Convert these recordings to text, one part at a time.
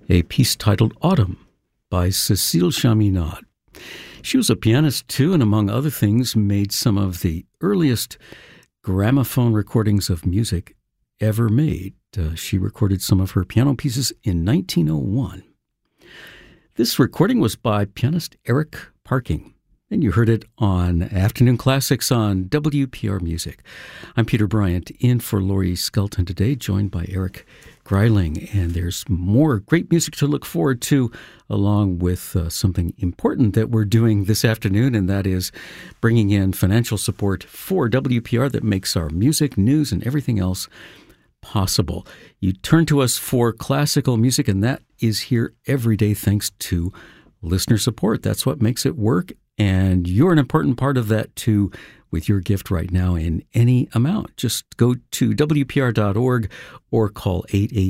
a piece titled Autumn by Cécile Chaminade. She was a pianist too, and among other things, made some of the earliest gramophone recordings of music ever made. She recorded some of her piano pieces in 1901. This recording was by pianist Eric Parking, and you heard it on Afternoon Classics on WPR Music. I'm Peter Bryant, in for Laurie Skelton today, joined by Eric Greiling, and there's more great music to look forward to, along with something important that we're doing this afternoon, and that is bringing in financial support for WPR that makes our music, news, and everything else possible. You turn to us for classical music, and that is here every day thanks to listener support. That's what makes it work, and you're an important part of that too with your gift right now in any amount. Just go to WPR.org or call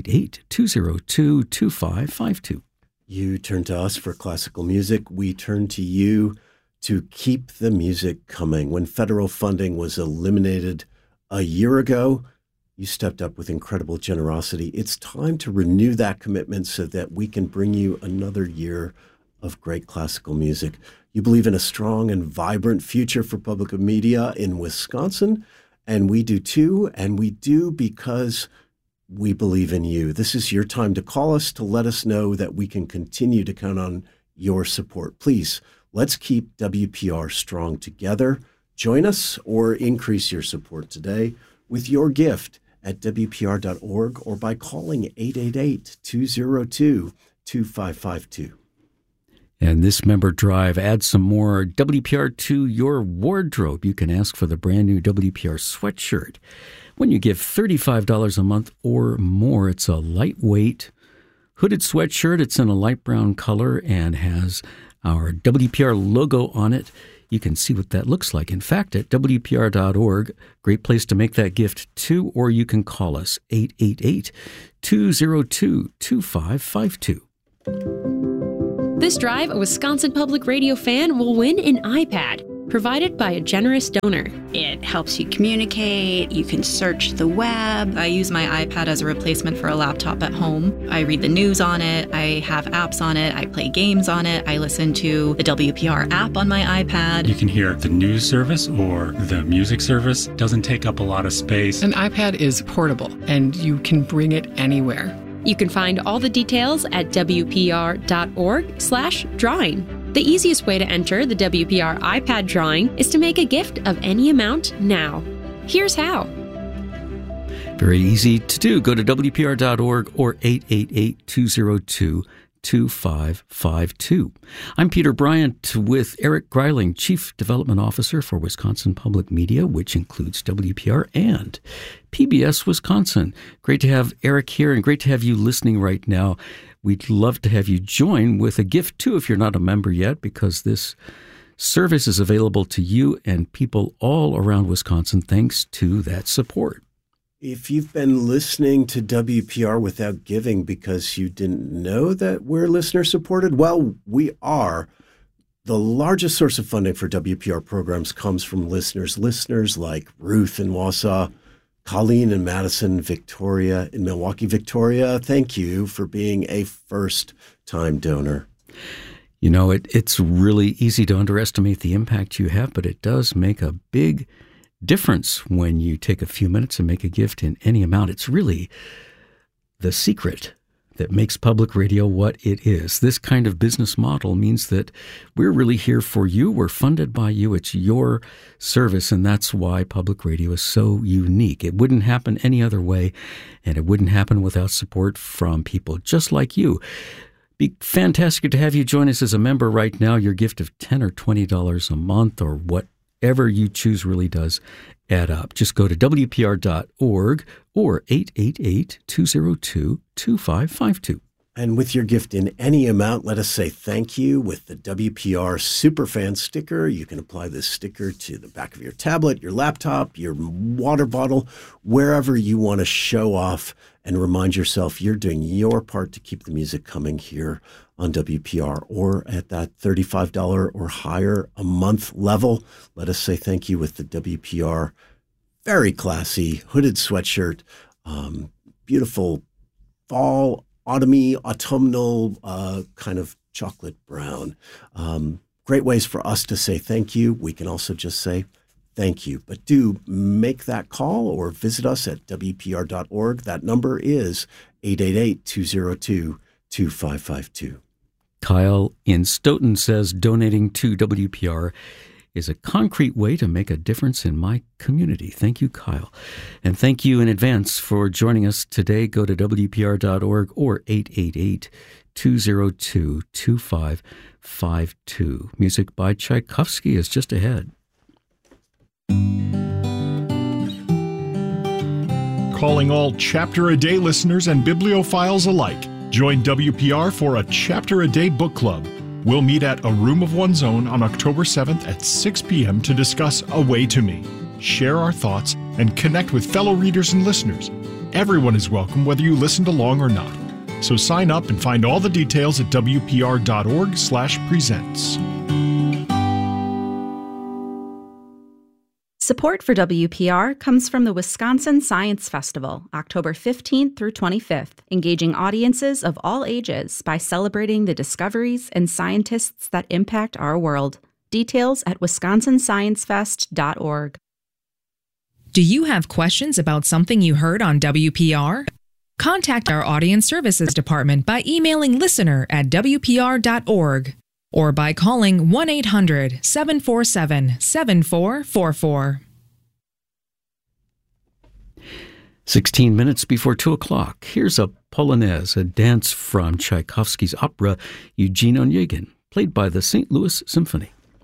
888-202-2552. You turn to us for classical music. We turn to you to keep the music coming. When federal funding was eliminated a year ago, you stepped up with incredible generosity. It's time to renew that commitment so that we can bring you another year of great classical music. You believe in a strong and vibrant future for public media in Wisconsin, and we do too, and we do because we believe in you. This is your time to call us to let us know that we can continue to count on your support. Please, let's keep WPR strong together. Join us or increase your support today with your gift at WPR.org or by calling 888-202-2552. And this member drive adds some more WPR to your wardrobe. You can ask for the brand new WPR sweatshirt. When you give $35 a month or more, it's a lightweight hooded sweatshirt. It's in a light brown color and has our WPR logo on it. You can see what that looks like. In fact, at WPR.org, great place to make that gift too, or you can call us 888-202-2552. This drive, a Wisconsin Public Radio fan will win an iPad, provided by a generous donor. It helps you communicate, you can search the web. I use my iPad as a replacement for a laptop at home. I read the news on it, I have apps on it, I play games on it, I listen to the WPR app on my iPad. You can hear the news service or the music service. Doesn't take up a lot of space. An iPad is portable, and you can bring it anywhere. You can find all the details at WPR.org/drawing. The easiest way to enter the WPR iPad drawing is to make a gift of any amount now. Here's how. Very easy to do. Go to WPR.org or 888-202-2552. I'm Peter Bryant with Eric Greiling, Chief Development Officer for Wisconsin Public Media, which includes WPR and PBS Wisconsin. Great to have Eric here and great to have you listening right now. We'd love to have you join with a gift, too, if you're not a member yet, because this service is available to you and people all around Wisconsin thanks to that support. If you've been listening to WPR without giving because you didn't know that we're listener-supported, well, we are. The largest source of funding for WPR programs comes from listeners like Ruth in Wausau, Colleen in Madison, Victoria in Milwaukee. Victoria, thank you for being a first-time donor. You know, it's really easy to underestimate the impact you have, but it does make a big difference when you take a few minutes and make a gift in any amount. It's really the secret that makes public radio what it is. This kind of business model means that we're really here for you. We're funded by you. It's your service, and that's why public radio is so unique. It wouldn't happen any other way, and it wouldn't happen without support from people just like you. Be fantastic to have you join us as a member right now. Your gift of $10 or $20 a month or whatever you choose really does add up. Just go to WPR.org or 888-202-2552. And with your gift in any amount, let us say thank you with the WPR Superfan sticker. You can apply this sticker to the back of your tablet, your laptop, your water bottle, wherever you want to show off and remind yourself you're doing your part to keep the music coming here on WPR, or at that $35 or higher a month level. Let us say thank you with the WPR very classy hooded sweatshirt, beautiful fall autumny, autumnal, kind of chocolate brown. Great ways for us to say thank you. We can also just say thank you. But do make that call or visit us at WPR.org. That number is 888-202-2552. Kyle in Stoughton says donating to WPR is a concrete way to make a difference in my community. Thank you, Kyle. And thank you in advance for joining us today. Go to WPR.org or 888-202-2552. Music by Tchaikovsky is just ahead. Calling all Chapter a Day listeners and bibliophiles alike. Join WPR for a Chapter a Day book club. We'll meet at A Room of One's Own on October 7th at 6 p.m. to discuss A Way to Me, share our thoughts, and connect with fellow readers and listeners. Everyone is welcome, whether you listened along or not. So sign up and find all the details at WPR.org/presents. Support for WPR comes from the Wisconsin Science Festival, October 15th through 25th, engaging audiences of all ages by celebrating the discoveries and scientists that impact our world. Details at wisconsinsciencefest.org. Do you have questions about something you heard on WPR? Contact our Audience Services Department by emailing listener@wpr.org or by calling 1-800-747-7444. 16 minutes before 2 o'clock. Here's a Polonaise, a dance from Tchaikovsky's opera Eugene Onegin, played by the St. Louis Symphony.